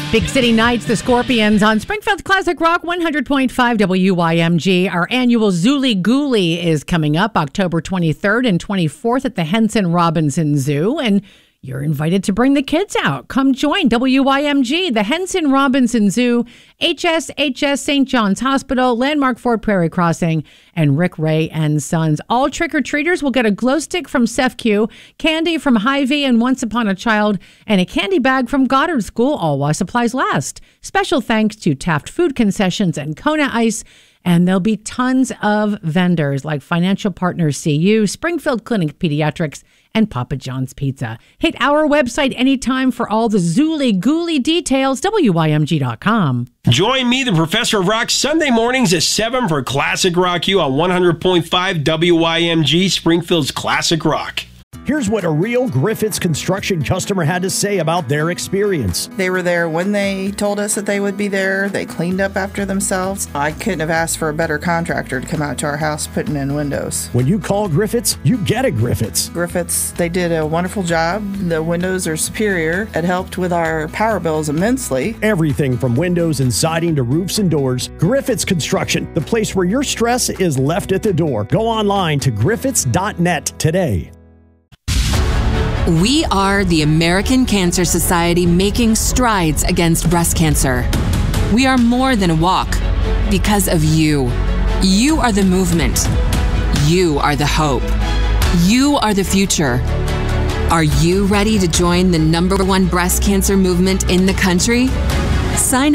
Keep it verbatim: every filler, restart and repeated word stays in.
Big City Nights, the Scorpions on Springfield Classic Rock one hundred point five W Y M G. Our annual Zooly Gooly is coming up October twenty-third and twenty-fourth at the Henson Robinson Zoo. And you're invited to bring the kids out. Come join W Y M G, the Henson Robinson Zoo, H S H S Saint John's Hospital, Landmark Fort Prairie Crossing, and Rick Ray and Sons. All trick-or-treaters will get a glow stick from C E F C, candy from Hy-Vee and Once Upon a Child, and a candy bag from Goddard School, all while supplies last. Special thanks to Taft Food Concessions and Kona Ice. And there'll be tons of vendors like Financial Partners C U, Springfield Clinic Pediatrics, and Papa John's Pizza. Hit our website anytime for all the Zooly Gooly details, W Y M G dot com. Join me, the Professor of Rock, Sunday mornings at seven for Classic Rock U on one hundred point five W Y M G, Springfield's Classic Rock. Here's what a real Griffiths Construction customer had to say about their experience. They were there when they told us that they would be there. They cleaned up after themselves. I couldn't have asked for a better contractor to come out to our house putting in windows. When you call Griffiths, you get a Griffiths. Griffiths, they did a wonderful job. The windows are superior. It helped with our power bills immensely. Everything from windows and siding to roofs and doors. Griffiths Construction, the place where your stress is left at the door. Go online to griffiths dot net today. We are the American Cancer Society, making strides against breast cancer. We are more than a walk because of you. You are the movement. You are the hope. You are the future. Are you ready to join the number one breast cancer movement in the country? Sign